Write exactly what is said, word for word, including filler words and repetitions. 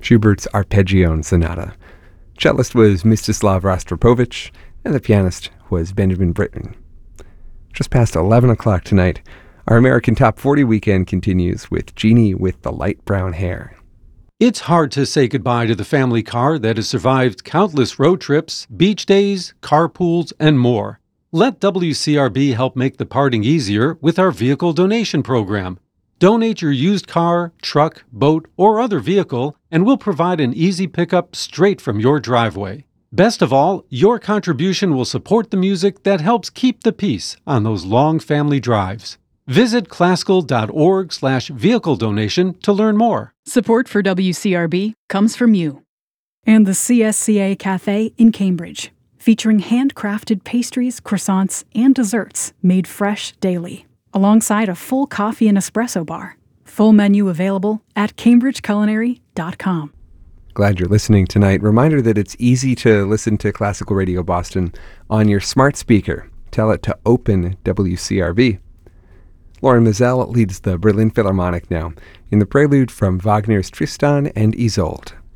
Schubert's Arpeggione Sonata. Cellist was Mstislav Rostropovich, and the pianist was Benjamin Britten. Just past eleven o'clock tonight, our American Top forty weekend continues with Jeannie with the Light Brown Hair. It's hard to say goodbye to the family car that has survived countless road trips, beach days, carpools, and more. Let W C R B help make the parting easier with our vehicle donation program. Donate your used car, truck, boat, or other vehicle, and we'll provide an easy pickup straight from your driveway. Best of all, your contribution will support the music that helps keep the peace on those long family drives. Visit classical.org slash vehicle donation to learn more. Support for W C R B comes from you. And the C S C A Cafe in Cambridge, featuring handcrafted pastries, croissants, and desserts made fresh daily, alongside a full coffee and espresso bar. Full menu available at cambridge culinary dot com. Glad you're listening tonight. Reminder that it's easy to listen to Classical Radio Boston on your smart speaker. Tell it to open W C R B. Lauren Mizell leads the Berlin Philharmonic now in the prelude from Wagner's Tristan and Isolde.